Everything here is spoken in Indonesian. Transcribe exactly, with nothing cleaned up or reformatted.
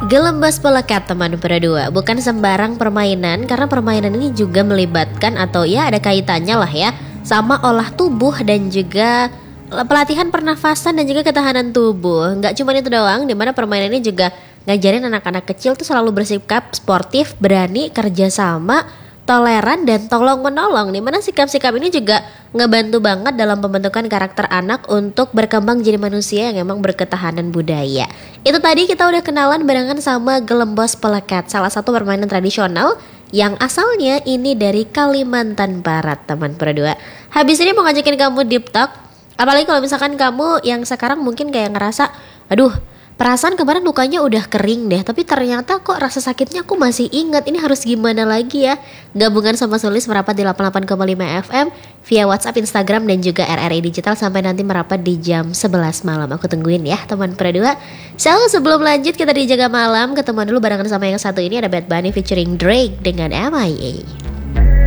Gelembos Pelekat teman berdua, bukan sembarang permainan karena permainan ini juga melibatkan atau ya ada kaitannya lah ya sama olah tubuh dan juga pelatihan pernafasan dan juga ketahanan tubuh. Nggak cuma itu doang, dimana permainan ini juga ngajarin anak-anak kecil tuh selalu bersikap sportif, berani, kerjasama, toleran dan tolong menolong. Dimana sikap-sikap ini juga ngebantu banget dalam pembentukan karakter anak untuk berkembang jadi manusia yang emang berketahanan budaya. Itu tadi kita udah kenalan barengan sama Gelembos Pelekat, salah satu permainan tradisional yang asalnya ini dari Kalimantan Barat teman berdua. Habis ini mau ngajakin kamu deep talk, apalagi kalau misalkan kamu yang sekarang mungkin kayak ngerasa, aduh perasaan kemarin lukanya udah kering deh, tapi ternyata kok rasa sakitnya aku masih ingat. Ini harus gimana lagi ya? Gabungan sama Sulis merapat di delapan puluh delapan koma lima F M via WhatsApp, Instagram dan juga R R I Digital sampai nanti merapat di jam sebelas malam. Aku tungguin ya teman berdua. So sebelum lanjut kita dijaga malam, ketemuan dulu barengan sama yang satu ini, ada Bad Bunny featuring Drake dengan M I A.